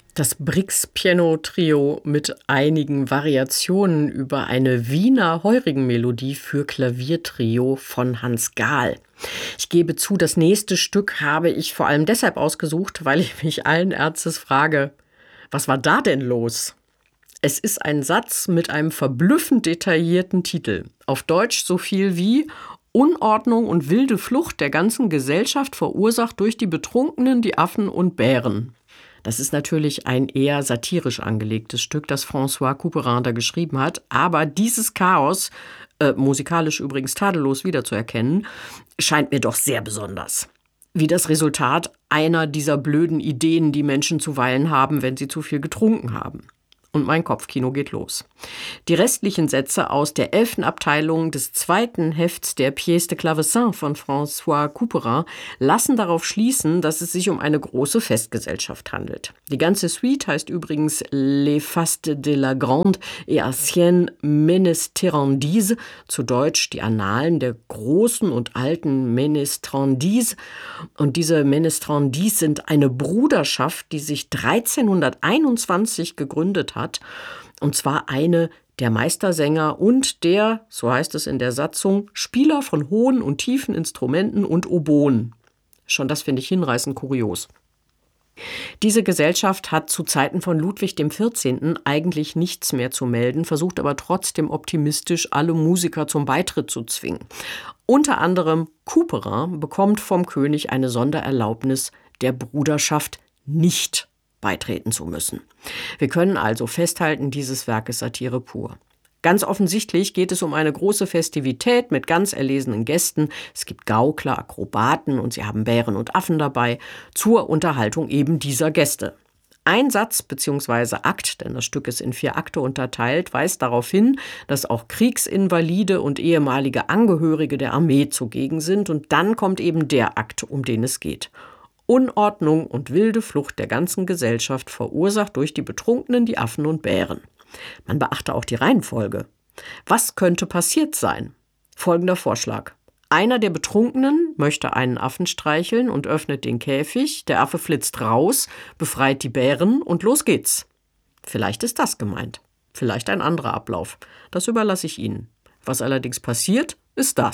Das Brix-Piano-Trio mit einigen Variationen über eine Wiener Heurigen-Melodie für Klaviertrio von Hans Gahl. Ich gebe zu, das nächste Stück habe ich vor allem deshalb ausgesucht, weil ich mich allen Ernstes frage, was war da denn los? Es ist ein Satz mit einem verblüffend detaillierten Titel. Auf Deutsch so viel wie Unordnung und wilde Flucht der ganzen Gesellschaft verursacht durch die Betrunkenen, die Affen und Bären. Das ist natürlich ein eher satirisch angelegtes Stück, das François Couperin da geschrieben hat. Aber dieses Chaos, musikalisch übrigens tadellos wiederzuerkennen, scheint mir doch sehr besonders. Wie das Resultat einer dieser blöden Ideen, die Menschen zuweilen haben, wenn sie zu viel getrunken haben. Und mein Kopfkino geht los. Die restlichen Sätze aus der 11. Abteilung des 2. Hefts der Pièce de Clavecin von François Couperin lassen darauf schließen, dass es sich um eine große Festgesellschaft handelt. Die ganze Suite heißt übrigens Les Fastes de la Grande et Ancienne Ménestrandise, zu Deutsch die Annalen der großen und alten Ménestrandise. Und diese Ménestrandise sind eine Bruderschaft, die sich 1321 gegründet hat. Und zwar eine der Meistersänger und der, so heißt es in der Satzung, Spieler von hohen und tiefen Instrumenten und Oboen. Schon das finde ich hinreißend kurios. Diese Gesellschaft hat zu Zeiten von Ludwig XIV. Eigentlich nichts mehr zu melden, versucht aber trotzdem optimistisch, alle Musiker zum Beitritt zu zwingen. Unter anderem Couperin bekommt vom König eine Sondererlaubnis, der Bruderschaft nicht beitreten zu müssen. Wir können also festhalten, dieses Werk ist Satire pur. Ganz offensichtlich geht es um eine große Festivität mit ganz erlesenen Gästen. Es gibt Gaukler, Akrobaten und sie haben Bären und Affen dabei, zur Unterhaltung eben dieser Gäste. Ein Satz bzw. Akt, denn das Stück ist in 4 Akte unterteilt, weist darauf hin, dass auch Kriegsinvalide und ehemalige Angehörige der Armee zugegen sind. Und dann kommt eben der Akt, um den es geht. Unordnung und wilde Flucht der ganzen Gesellschaft verursacht durch die Betrunkenen, die Affen und Bären. Man beachte auch die Reihenfolge. Was könnte passiert sein? Folgender Vorschlag. Einer der Betrunkenen möchte einen Affen streicheln und öffnet den Käfig. Der Affe flitzt raus, befreit die Bären und los geht's. Vielleicht ist das gemeint. Vielleicht ein anderer Ablauf. Das überlasse ich Ihnen. Was allerdings passiert, ist das.